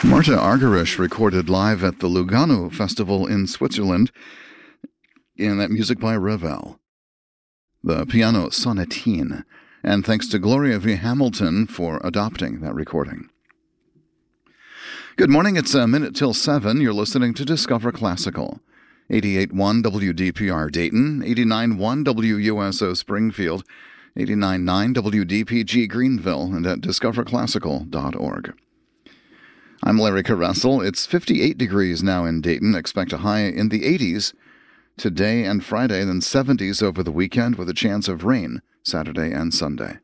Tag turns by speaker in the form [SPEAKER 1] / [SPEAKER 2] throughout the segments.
[SPEAKER 1] Marta Argerich recorded live at the Lugano Festival in Switzerland, in that music by Ravel, the piano sonatine, and thanks to Gloria V. Hamilton for adopting that recording. Good morning, it's a minute till 7. You're listening to Discover Classical. 88.1 WDPR Dayton, 89.1 WUSO Springfield, 89.9 WDPG Greenville, and at discoverclassical.org. I'm Larry Caressel. It's 58 degrees now in Dayton. Expect a high in the 80s today and Friday, then 70s over the weekend with a chance of rain Saturday and Sunday.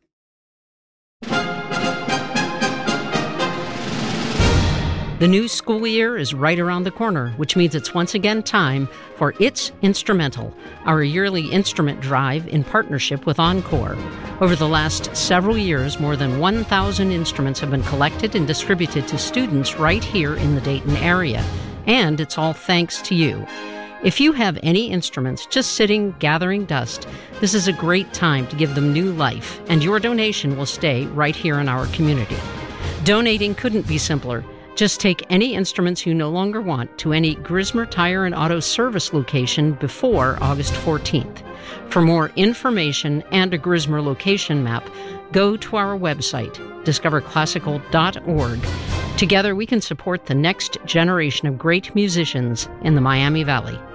[SPEAKER 2] The new school year is right around the corner, which means it's once again time for It's Instrumental, our yearly instrument drive in partnership with Encore. Over the last several years, more than 1,000 instruments have been collected and distributed to students right here in the Dayton area. And it's all thanks to you. If you have any instruments just sitting, gathering dust, this is a great time to give them new life, and your donation will stay right here in our community. Donating couldn't be simpler. Just take any instruments you no longer want to any Grismer Tire and Auto Service location before August 14th. For more information and a Grismer location map, go to our website, discoverclassical.org. Together we can support the next generation of great musicians in the Miami Valley.